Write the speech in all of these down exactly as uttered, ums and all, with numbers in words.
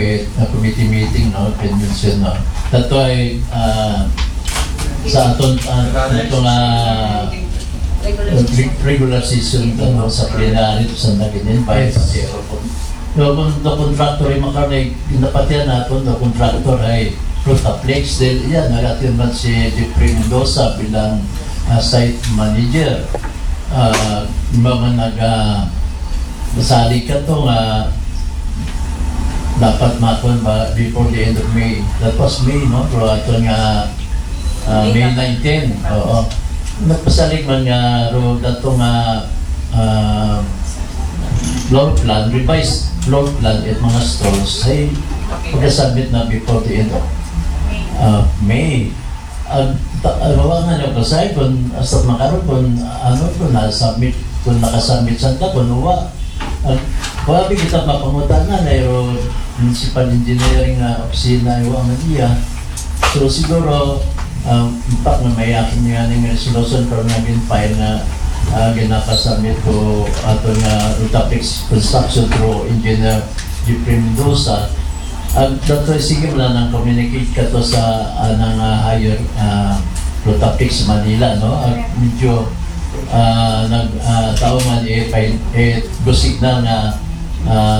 it a committee meeting, no, convention, no. Dato ay uh, sa aton uh, itong uh, regular season no, sa plenary sa nag-invite si Aeropon. No, kung the contractor ay makaroon ginapatyan natin, the contractor ay Rotaplex, dahil yan, nagatin man si Jeffrey Mendoza bilang uh, site manager. Uh, mga naga masali ka ito nga dapat makon ba before the end of May. That was May, no? Pero ito nga uh, May nineteenth. Oo. Nagpasalig man nga ro dato nga uh, floor plan, revised floor plan at mga stalls ay pagkasabit na before the end of uh, May. Ang uh, nga nyo kasay kung asat makaroon kung ano kung nasubmit, kung nakasubmit santa kung uwa. Ang wabi kita mapangutangan ay ro municipal engineering na opisina ay uwa niya. So siguro um, impact na may akin nga ng resolution pero naging file na uh, ginapasubmit ko ato nga Rotaplex Construction through Engineer Jeffrey Mendoza. Ang uh, dato sige mo na nang communicate ka to sa uh, nang uh, higher uh, Rotaplex Manila, no? At uh, medyo uh, nag uh, tao man eh, eh gusignal na uh,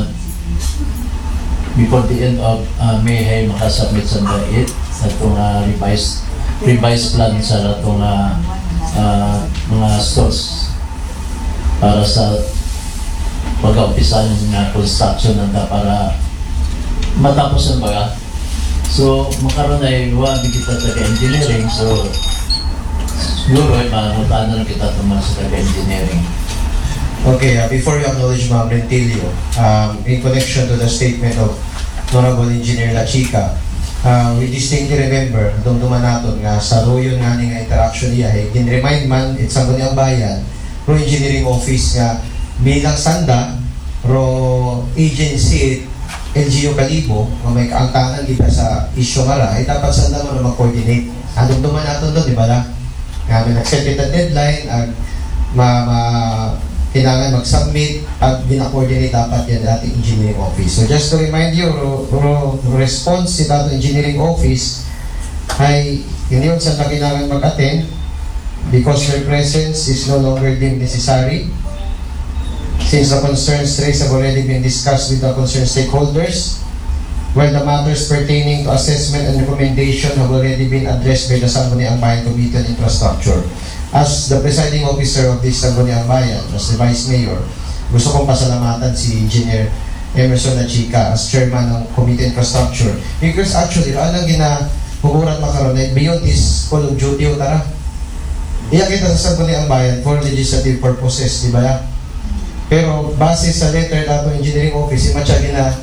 before the end of uh, May ay makasubmit sa dait sa itong uh, revised revised plan sa itong uh, uh, mga stores para sa pag-umpisa ng uh, construction nanda para matapos ang baga. So, makaroon ay wabi kita taga-engineering. So, siguro ay manutaan na kita tumal sa taga-engineering. Okay, uh, before you acknowledge Ma'am Rentilio, um, in connection to the statement of Honorable Engineer La Chica, uh, we distinctly remember itong dumanaton nga sa royon nga nga interaction niya ay gin-remind man itsa ko niyang bayan ro engineering office nga bilang sanda ro agency L G U Kalibo, nga may kaangkangan kita sa issue nga ra, ay dapat saan naman na mag-coordinate. Anong duman natin doon, di ba lang? Nga may nag-set it a deadline, ag ma, ma, kailangan mag-submit, at bina-coordinate dapat yan ating engineering office. So just to remind you, ro, ro, ro response si dato engineering office ay hindi yun saan na kailangan mag-attend because their presence is no longer deemed necessary. Since the concerns raised have already been discussed with the concerned stakeholders, while the matters pertaining to assessment and recommendation have already been addressed by the Sangguniang Bayan Committee on Infrastructure. As the presiding officer of this Sangguniang Bayan, as the Vice Mayor, gusto kong pasalamatan si Engineer Emerson La Chica as Chairman ng Committee on Infrastructure. Because actually, alang ginahuguran makaroon na beyond this call of duty o tara. Iyak kita sa Sangguniang Bayan for legislative purposes, di ba? Pero base sa letter dato engineering office, imatsagi na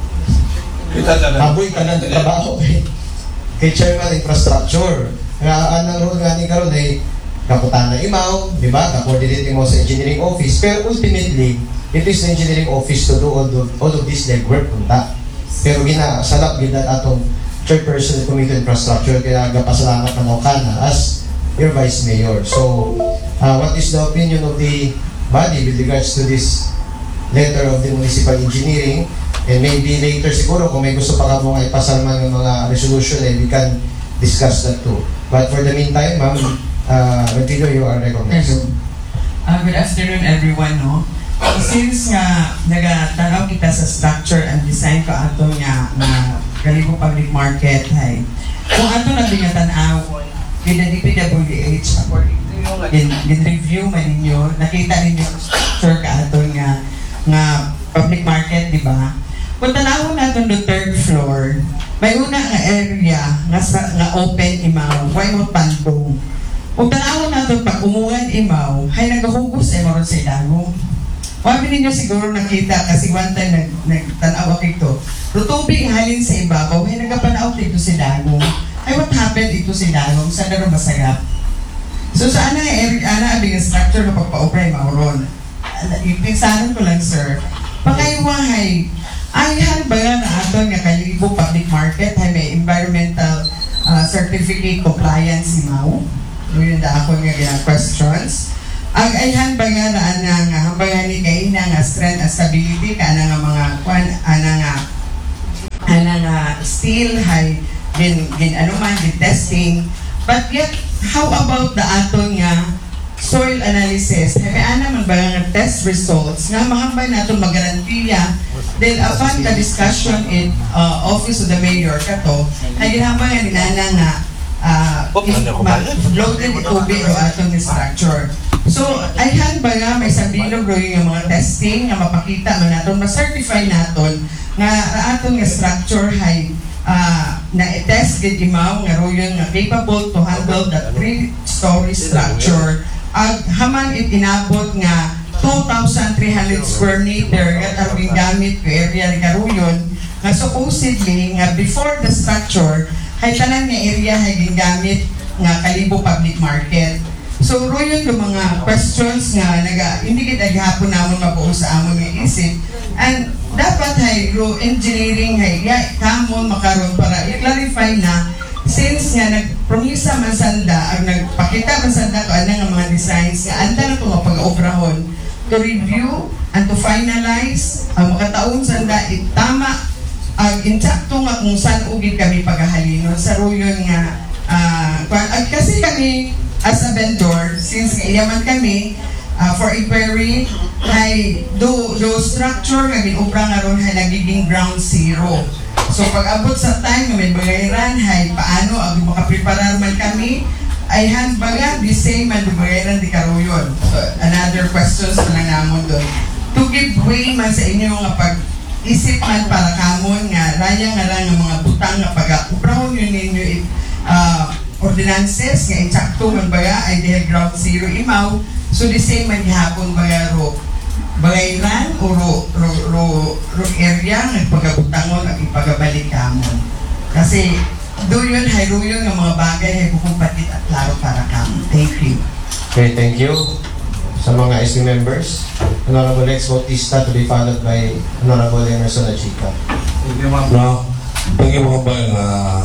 aboy ka ng trabaho kay, kay Chairman Infrastructure. Nga, anong role nga ni karon ay kaputan na imaw, di ba? Ka-coordinate mo sa engineering office. Pero ultimately, it is the engineering office to do all of, all of this legwork punta. Pero ginasalap gina atong Chairperson ng Committee on Infrastructure, kaya nagpasalamat na Okana as your Vice Mayor. So, uh, what is the opinion of the body with regards to this letter of the municipal engineering? And maybe later siguro kung may gusto pa ka mong ipasarman ng mga resolution, eh, we can discuss that too. But for the meantime, ma'am, uh, Rentilio, you are recognized. Uh, good afternoon everyone, no? Since nga nagatanaw kita sa structure and design ko ato nga na Kalibo Public Market, hay kung ato na binatanaw with the D P W H according gin-review man ninyo, nakita ninyo structure ka ato nga nga public market, di ba? Kung tanawon natin do third floor, may una nga area nga, sa, nga open imaw, why not pandong? Kung tanawon natin pag umuwan imaw, hay nagahugos ay maron sa ilagong. Wabi ninyo siguro nakita kasi one time nag, nagtanaw ako ito. Tutubig halin sa ibabaw, hay nagapanaw dito sa ilagong. Ay what happened ito sa ilagong? Saan na masarap? So sa ana area, ana abing structure na pagpa-opera mauron. Ipinsanan ko lang, sir. Pakaywahay, ay halbaga na aton nga Kalibo Public Market, hay may environmental uh, certificate compliance si Mau. Yun na ako nga questions. Ang ay halbaga na ana nga hambaga ni kay na nga strength and stability ka ana nga mga kwan ana nga still hay gin gin ano man gin testing, but yet how about the aton nga soil analysis? Hay ana man ba nga test results nga mahambay nato magarantiya then upon the discussion in uh, office of the mayor kato ay ginahambay nga dinana nga uh, loaded itubi o aton structure. So, ayhan ba nga may sabilog ro yung mga testing nga mapakita man naton, ma-certify naton nga aton nga structure hay uh, na-test gid imaw nga ro yung nga capable to handle the three-story structure at haman it inabot nga two thousand three hundred square meter at aring gamit ko area ni karuyon nga supposedly nga before the structure hay tanan nga area hay gingamit nga Kalibo Public Market. So, ro yun yung mga questions nga naga, hindi kita gihapon namon mabuo sa amon nga isip. And dapat hay ro engineering hay ya kamon makaron para i-clarify na since nga nagpromisa man sanda ang nagpakita man sanda ko ana nga mga designs nga anda na to mapag-obrahon to review and to finalize ang makataon sanda itama ang insakto nga kung saan ugid kami pagahalinon sa ro yun nga uh, kasi kami as a vendor, since yaman kami, uh, for inquiry, ay do, do structure nga ginubra nga ron ay nagiging ground zero. So pag abot sa time nga may bagayaran, ay paano ang makapreparar man kami, ay handbaga, the same man bagayaran di karuyon. So another questions na lang namon doon. To give way man sa inyo nga pag isip man para kamon nga raya nga lang nga mga butang nga pag-ubrahon yun ninyo uh, ordinances nga insakto man baya ay dahil ground zero imaw, so the same man gihapon baya ro bagayran o ro, ro, ro, ro area nga pagabutangon at ipagabalik kamon kasi do yun hay ro yun nga mga bagay hay bukumpatit at klaro para kamon. Thank you. Okay, thank you sa mga S D members. Honorable Lex Bautista to be followed by Honorable Emerson Achica. No, bagi mo ba yung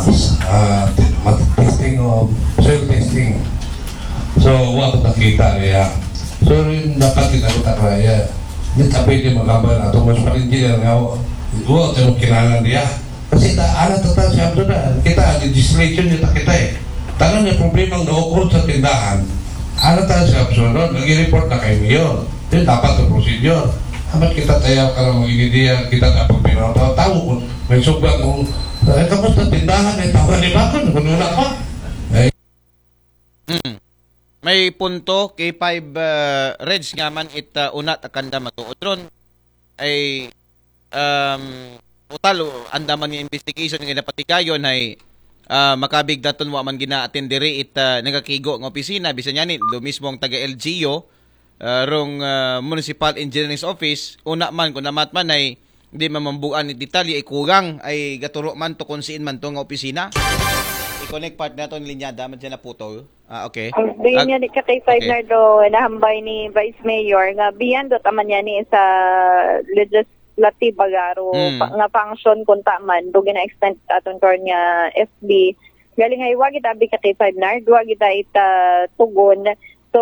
uh, uh, testing of soil testing. So, wala nakita niya. So, rin dapat kinagutan niya. Hindi ka pwede magkabal na ito. Mas pa-engineer nga, wala tayo kinalan niya. Kasi ta, ala tata siya doon na. Kita, legislation niya kita eh. Tanong niya problema ang na-occur sa tindahan. Ala tayo siya doon. Nag-report na kay Mayor. Yun dapat ang procedure. Amat kita tayo ka ng mag-inidiya, kita dapat pinatawa-tawa kung may sugbang kung eh, kamusta tindahan, eh, tawa ni Bakon, kung wala pa. Eh. Mm. May punto, K five uh, Reds nga man it uh, unat akanda matuod ron ay um, utalo, andaman ng investigation nga napatigayon ay uh, makabig daton wa man gina-attend diri it uh, nagakigo ng opisina, bisan yan do mismong taga-L G U Uh, rong uh, Municipal Engineering Office, una man kung namat man ay di mamambuan ni detalye ay kurang ay gaturo man to kung siin man to nga opisina. I-connect part na to ng linyada man dyan na putol. Ah, okay. Ang uh, niya ni Katay Five okay. na do nahambay ni Vice Mayor nga biyan do taman niya ni sa legislative bagaro mm. pa, nga function kung taman do gina-extend aton kor niya F B. Galing ay wag ita bi Katay Five na, wag ita ita tugon. So,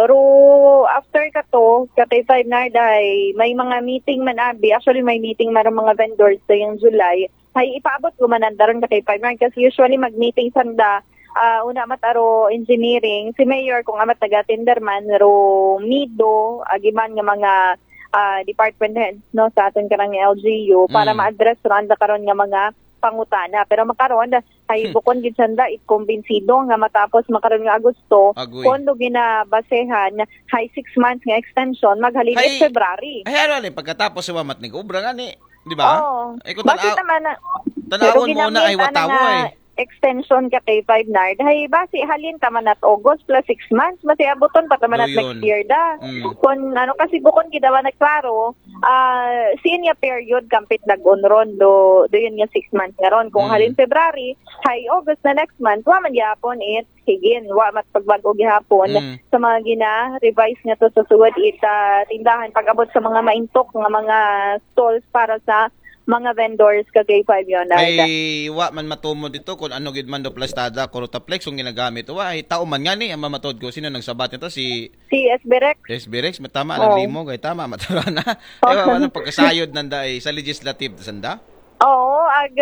ro after kato, Katay Five na dahil may mga meeting man abi. Actually, may meeting man ang mga vendors sa yung July. Hay ipaabot ko man andaron Katay Five na kasi usually mag-meeting sanda uh, una mataro engineering. Si Mayor kung amat taga-tender man, ro Mido, agiman nga mga uh, department heads no, sa aton karang L G U para mm. ma-address ron karon nga mga pangutana. Pero makaroon na ay Hmm. bukon gid sanda ikumbinsido nga matapos makaroon nga Agosto Agoy. kondo ginabasehan hay six months nga extension maghalin Hay- February. Ay ano ni pagkatapos sa wamat ni obra nga ni, di ba? Oo. Ay ko Bakit tanaw. naman na Tanawon mo na ay ginamit watawo ana nga eh. extension ka kay Five Nard hay base halin taman at August plus six months masi abuton pa taman at Doon. next year da. Mm. Kung ano kasi bukon gidawa nagklaro ah senior period kampit nag-onron do do yun nga six months nga ron kung Mm. halin February hay August na next month wa man gyapon it higin wa mat pagbago gihapon Mm. sa mga gina-revise nga to sa suwad ita tindahan pag-abot sa mga maintok nga mga stalls para sa mga vendors ka K five yun. Ay wa man matumo dito kung ano gid man do plastada Corotaplex kung ginagamit wa ay tao man nga ni ang mamatod ko sino nagsabat nito si Si S B Rex. S B Rex matama Oo. ang limo kay tama matara na. Ay wa man ang pagkasayod nanda ay sa legislative sanda. Oo, ag